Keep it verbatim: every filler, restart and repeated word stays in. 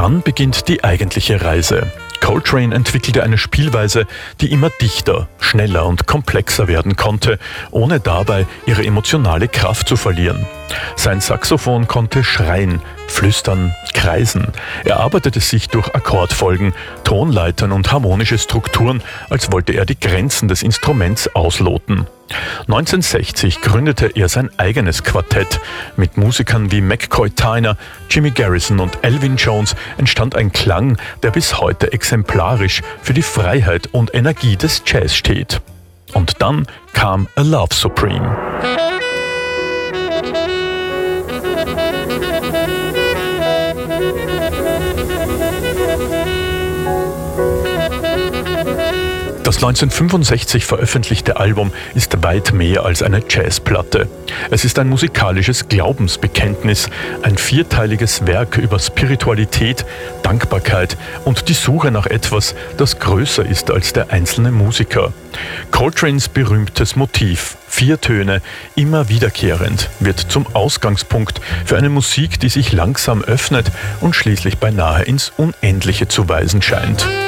Dann beginnt die eigentliche Reise. Coltrane entwickelte eine Spielweise, die immer dichter, schneller und komplexer werden konnte, ohne dabei ihre emotionale Kraft zu verlieren. Sein Saxophon konnte schreien, flüstern, kreisen. Er arbeitete sich durch Akkordfolgen, Tonleitern und harmonische Strukturen, als wollte er die Grenzen des Instruments ausloten. neunzehnhundertsechzig gründete er sein eigenes Quartett. Mit Musikern wie McCoy Tyner, Jimmy Garrison und Elvin Jones entstand ein Klang, der bis heute exemplarisch für die Freiheit und Energie des Jazz steht. Und dann kam A Love Supreme. Das neunzehnhundertfünfundsechzig veröffentlichte Album ist weit mehr als eine Jazzplatte. Es ist ein musikalisches Glaubensbekenntnis, ein vierteiliges Werk über Spiritualität, Dankbarkeit und die Suche nach etwas, das größer ist als der einzelne Musiker. Coltranes berühmtes Motiv, vier Töne, immer wiederkehrend, wird zum Ausgangspunkt für eine Musik, die sich langsam öffnet und schließlich beinahe ins Unendliche zu weisen scheint.